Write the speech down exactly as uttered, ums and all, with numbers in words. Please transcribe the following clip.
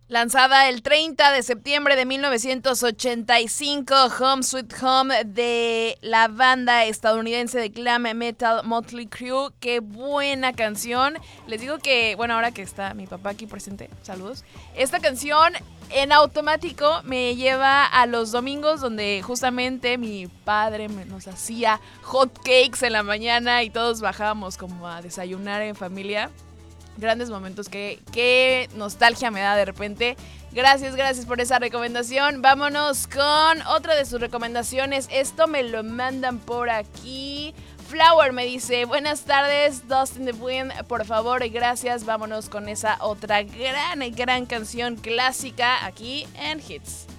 Lanzada el treinta de septiembre de mil novecientos ochenta y cinco, Home Sweet Home de la banda estadounidense de glam metal Motley Crue. Qué buena canción. Les digo que, bueno, ahora que está mi papá aquí presente, saludos. Esta canción en automático me lleva a los domingos donde justamente mi padre nos hacía hot cakes en la mañana y todos bajábamos como a desayunar en familia. Grandes momentos, qué, qué nostalgia me da de repente. Gracias, gracias por esa recomendación. Vámonos con otra de sus recomendaciones. Esto me lo mandan por aquí. Flower me dice, buenas tardes, Dust in the Wind, por favor, y gracias. Vámonos con esa otra gran, gran canción clásica aquí en Hits.